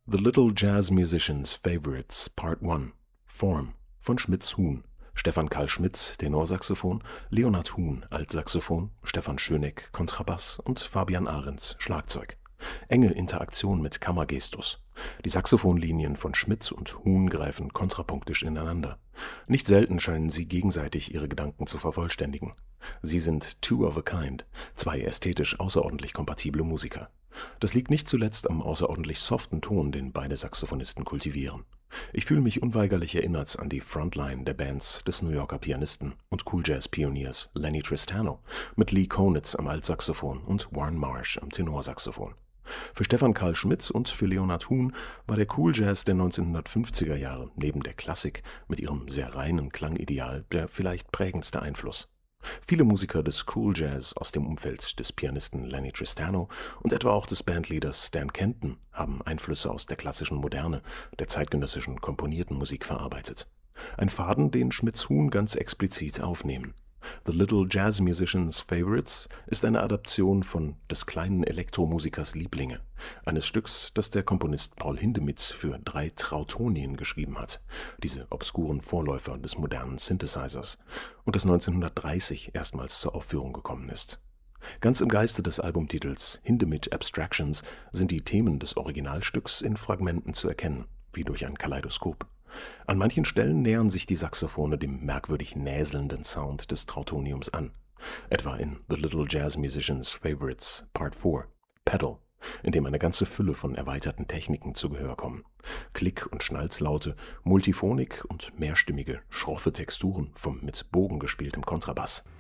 The Little Jazz Musicians Favorites Part 1 Form von Schmitz-Huhn, Stefan Karl Schmitz, Tenorsaxophon, Leonhard Huhn, Altsaxophon, Stefan Schöneck, Kontrabass und Fabian Ahrens, Schlagzeug. Enge Interaktion mit Kammergestus. Die Saxophonlinien von Schmitz und Huhn greifen kontrapunktisch ineinander. Nicht selten scheinen sie gegenseitig ihre Gedanken zu vervollständigen. Sie sind two of a kind, zwei ästhetisch außerordentlich kompatible Musiker. Das liegt nicht zuletzt am außerordentlich soften Ton, den beide Saxophonisten kultivieren. Ich fühle mich unweigerlich erinnert an die Frontline der Bands des New Yorker Pianisten und Cool-Jazz-Pioniers Lenny Tristano mit Lee Konitz am Altsaxophon und Warren Marsh am Tenorsaxophon. Für Stefan Karl Schmitz und für Leonhard Huhn war der Cool Jazz der 1950er Jahre neben der Klassik mit ihrem sehr reinen Klangideal der vielleicht prägendste Einfluss. Viele Musiker des Cool Jazz aus dem Umfeld des Pianisten Lenny Tristano und etwa auch des Bandleaders Stan Kenton haben Einflüsse aus der klassischen Moderne, der zeitgenössischen komponierten Musik verarbeitet. Ein Faden, den Schmitz-Huhn ganz explizit aufnehmen. The Little Jazz Musicians Favorites ist eine Adaption von des kleinen Elektromusikers Lieblinge, eines Stücks, das der Komponist Paul Hindemith für 3 Trautonien geschrieben hat, diese obskuren Vorläufer des modernen Synthesizers, und das 1930 erstmals zur Aufführung gekommen ist. Ganz im Geiste des Albumtitels Hindemith Abstractions sind die Themen des Originalstücks in Fragmenten zu erkennen, wie durch ein Kaleidoskop. An manchen Stellen nähern sich die Saxophone dem merkwürdig näselnden Sound des Trautoniums an, etwa in The Little Jazz Musicians Favorites Part 4, Pedal, in dem eine ganze Fülle von erweiterten Techniken zu Gehör kommen. Klick- und Schnalzlaute, Multiphonik und mehrstimmige, schroffe Texturen vom mit Bogen gespieltem Kontrabass.